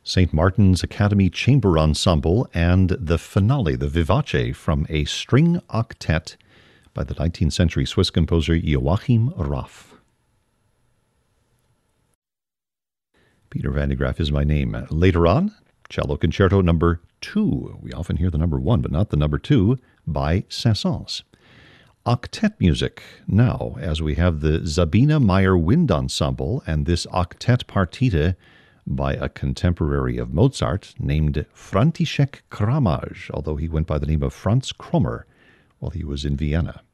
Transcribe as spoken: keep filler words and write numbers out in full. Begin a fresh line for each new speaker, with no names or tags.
Saint Martin's Academy Chamber Ensemble, and the finale, the Vivace, from a string octet by the nineteenth century Swiss composer Joachim Raff. Peter Van de Graaff is my name. Later on, Cello Concerto number two. We often hear the number one, but not the number two, by Saint-Saëns. Octet music now, as we have the Sabine Meyer Wind Ensemble and this octet partita by a contemporary of Mozart named František Kramaj, although he went by the name of Franz Krommer while he was in Vienna.